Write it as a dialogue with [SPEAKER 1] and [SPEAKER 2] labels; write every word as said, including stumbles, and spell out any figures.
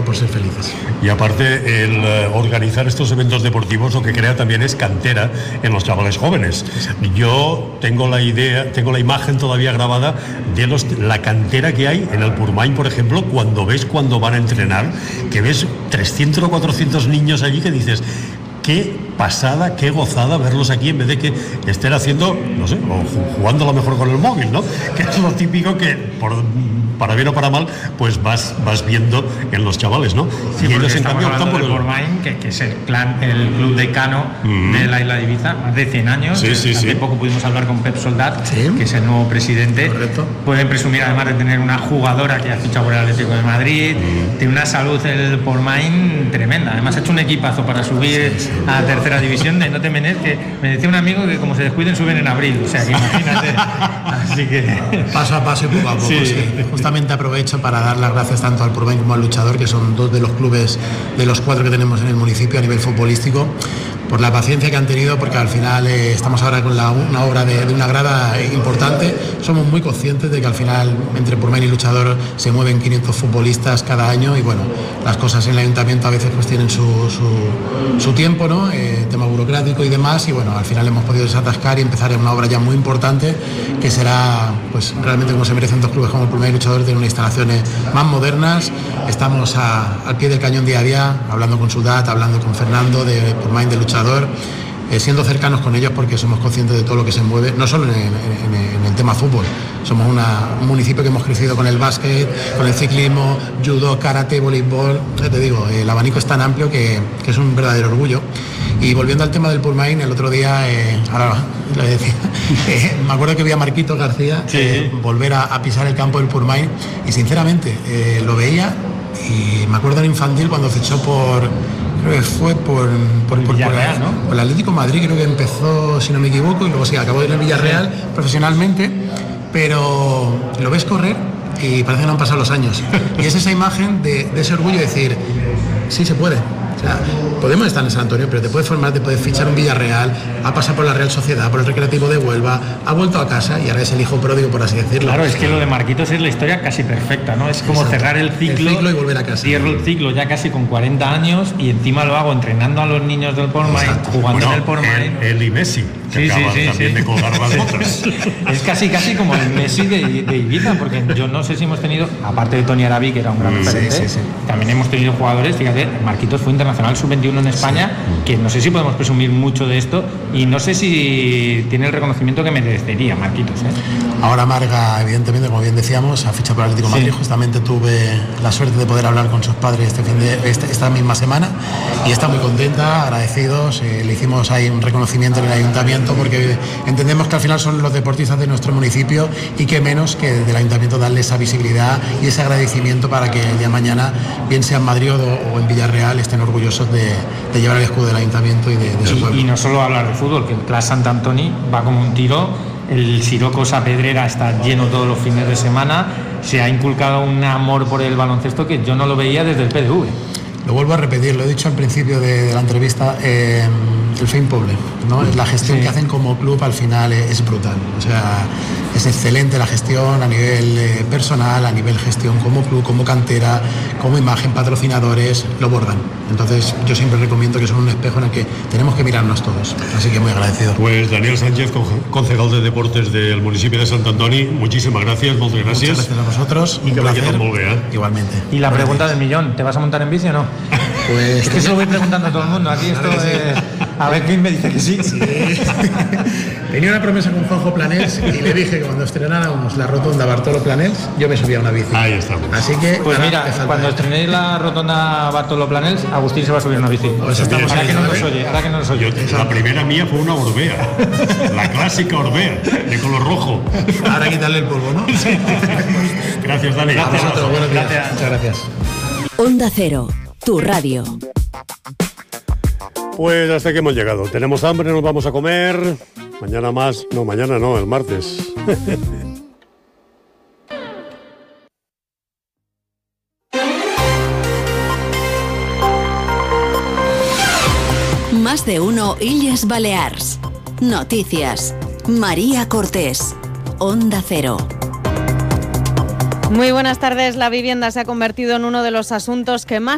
[SPEAKER 1] por ser felices.
[SPEAKER 2] Y aparte, el uh, organizar estos eventos deportivos lo que crea también es cantera en los chavales jóvenes. Yo tengo la idea, tengo la imagen todavía grabada de los, la cantera que hay en el Purmain, por ejemplo, cuando ves cuando van a entrenar, que ves trescientos o cuatrocientos niños allí que dices, qué pasada, qué gozada verlos aquí en vez de que estén haciendo, no sé, o jugando a lo mejor con el móvil, ¿no? Que es lo típico que, por, para bien o para mal, pues vas, vas viendo en los chavales, ¿no?
[SPEAKER 3] Sí,
[SPEAKER 2] y ellos en cambio optan por el
[SPEAKER 3] Purmain, que, que es el clan, el club decano mm. de la isla de Ibiza, más de cien años.
[SPEAKER 2] Sí, sí,
[SPEAKER 3] Hace
[SPEAKER 2] sí.
[SPEAKER 3] poco pudimos hablar con Pep Soldat,
[SPEAKER 1] sí.
[SPEAKER 3] que es el nuevo presidente.
[SPEAKER 1] Correcto.
[SPEAKER 3] Pueden presumir además de tener una jugadora que ha fichado por el Atlético de Madrid, mm. tiene una salud el Purmain tremenda. Además ha hecho un equipazo para subir sí, sí. a tercera división de no te menes, que me decía un amigo que como se descuiden suben en abril, o sea que imagínate. Así que
[SPEAKER 1] paso a paso y poco a poco. Sí. Sí. Justamente aprovecho para dar las gracias tanto al Purmain como al Luchador, que son dos de los clubes de los cuatro que tenemos en el municipio a nivel futbolístico, por la paciencia que han tenido, porque al final eh, estamos ahora con la, una obra de, de una grada importante. Somos muy conscientes de que al final entre Purmain y Luchador se mueven quinientos futbolistas cada año y bueno, las cosas en el ayuntamiento a veces pues tienen su, su, su tiempo, ¿no? Eh, tema burocrático y demás, y bueno, al final hemos podido desatascar y empezar en una obra ya muy importante que será pues realmente como se merecen dos clubes como el Purmain y Luchador, tener unas instalaciones más modernas. Estamos a, al pie del cañón día a día, hablando con Sudat, hablando con Fernando de Purmain, de Luchador, Eh, siendo cercanos con ellos porque somos conscientes de todo lo que se mueve, no solo en, en, en el tema fútbol. Somos una, un municipio que hemos crecido con el básquet, con el ciclismo, judo, karate, voleibol. Ya te digo, el abanico es tan amplio que, que es un verdadero orgullo. Y volviendo al tema del Purmain, el otro día, eh, ahora lo decía, eh, me acuerdo que vi a Marquito García sí. eh, volver a, a pisar el campo del Purmain y sinceramente eh, lo veía y me acuerdo en infantil cuando fichó por... creo que fue por, por, por,
[SPEAKER 3] Villarreal,
[SPEAKER 1] por,
[SPEAKER 3] ¿no?
[SPEAKER 1] por el Atlético de Madrid, creo que empezó, si no me equivoco, y luego sí, acabó en el Villarreal profesionalmente, pero lo ves correr y parece que no han pasado los años. Y es esa imagen de, de ese orgullo de decir, sí se puede. O sea, podemos estar en San Antonio, pero te puedes formar, te puedes fichar un Villarreal, ha pasado por la Real Sociedad, por el Recreativo de Huelva, ha vuelto a casa y ahora es el hijo pródigo, por así decirlo.
[SPEAKER 3] Claro, es que lo de Marquitos es la historia casi perfecta, ¿no? Es como
[SPEAKER 1] Exacto.
[SPEAKER 3] cerrar el ciclo,
[SPEAKER 1] el ciclo y volver a casa.
[SPEAKER 3] Cierro el ciclo ya casi con cuarenta años y encima lo hago entrenando a los niños del Purmain, jugando
[SPEAKER 2] bueno,
[SPEAKER 3] en el Purmain.
[SPEAKER 2] Él y Messi, que
[SPEAKER 3] sí,
[SPEAKER 2] acaban
[SPEAKER 3] sí, sí,
[SPEAKER 2] también
[SPEAKER 3] sí.
[SPEAKER 2] de colgar las botas.
[SPEAKER 3] Es casi casi como el Messi de, de Ibiza, porque yo no sé si hemos tenido, aparte de Tony Arabi, que era un gran
[SPEAKER 1] sí,
[SPEAKER 3] referente,
[SPEAKER 1] sí, sí.
[SPEAKER 3] también hemos tenido jugadores, fíjate, Marquitos fue internacional sub veintiuno en España, sí. que no sé si podemos presumir mucho de esto y no sé si tiene el reconocimiento que merecería Marquitos. ¿eh?
[SPEAKER 1] Ahora Marga, evidentemente, como bien decíamos, ha fichado por el Atlético de Madrid. Sí. Justamente tuve la suerte de poder hablar con sus padres este fin de, este, esta misma semana y está muy contenta, agradecidos. Eh, le hicimos ahí un reconocimiento en el ayuntamiento porque entendemos que al final son los deportistas de nuestro municipio y que menos que del ayuntamiento darle esa visibilidad y ese agradecimiento para que el día de mañana, bien sea en Madrid o, o en Villarreal, estén orgullosos de, de llevar el escudo del ayuntamiento y de, de su
[SPEAKER 3] y,
[SPEAKER 1] pueblo.
[SPEAKER 3] Y no solo hablar de fútbol, que el Clas Sant Antoni va como un tiro, el Siroco Saavedra está lleno todos los fines de semana, se ha inculcado un amor por el baloncesto que yo no lo veía desde el P D V.
[SPEAKER 1] Lo vuelvo a repetir, lo he dicho al principio de, de la entrevista, eh, el Fein Poble, ¿no? La gestión sí. que hacen como club al final es, es brutal, o sea, es excelente la gestión a nivel eh, personal, a nivel gestión como club, como cantera, como imagen, patrocinadores, lo bordan. Entonces yo siempre recomiendo que son un espejo en el que tenemos que mirarnos todos, así que muy agradecido.
[SPEAKER 2] Pues Daniel Sánchez, concejal de Deportes del municipio de Sant Antoni, muchísimas gracias, muchas gracias.
[SPEAKER 1] Muchas gracias a vosotros.
[SPEAKER 2] Y que vaya tan muy bien.
[SPEAKER 1] Igualmente.
[SPEAKER 3] Y la pregunta del millón, ¿te vas a montar en bici o no?
[SPEAKER 1] Pues
[SPEAKER 3] es que se lo voy preguntando a todo el mundo, aquí esto es... A ver quién me dice que sí.
[SPEAKER 1] sí. Tenía una promesa con Juanjo Planels y le dije que cuando estrenáramos la rotonda Bartolo Planels, yo me subía a una bici.
[SPEAKER 2] Ahí estamos.
[SPEAKER 1] Así que...
[SPEAKER 3] Pues mira, cuando estrenéis la rotonda Bartolo Planels, Agustín se va a subir a una bici.
[SPEAKER 1] Pues estamos
[SPEAKER 3] ahora,
[SPEAKER 1] ahí,
[SPEAKER 3] que no nos oye, ahora que no nos oye.
[SPEAKER 2] Yo, la primera mía fue una Orbea, la clásica Orbea, de color rojo.
[SPEAKER 1] Ahora quitarle el polvo, ¿no?
[SPEAKER 2] Sí. Gracias, Dani.
[SPEAKER 1] Gracias a todos, buenos días.
[SPEAKER 3] Gracias.
[SPEAKER 1] Muchas gracias.
[SPEAKER 4] Onda Cero, tu radio.
[SPEAKER 2] Pues hasta que hemos llegado. Tenemos hambre, nos vamos a comer. Mañana más. No, mañana no, el martes.
[SPEAKER 4] Más de uno Illes Balears. Noticias. María Cortés. Onda Cero.
[SPEAKER 5] Muy buenas tardes. La vivienda se ha convertido en uno de los asuntos que más